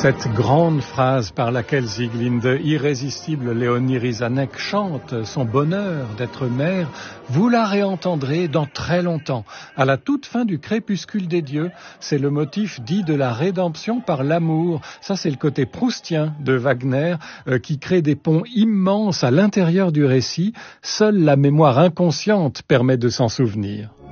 Cette grande phrase par laquelle Sieglinde, irrésistible Léonie Rizanek, chante son bonheur d'être mère, vous la réentendrez dans très longtemps. À la toute fin du Crépuscule des dieux, c'est le motif dit de la rédemption par l'amour. Ça, c'est le côté proustien de Wagner qui crée des ponts immenses à l'intérieur du récit. Seule la mémoire inconsciente permet de s'en souvenir.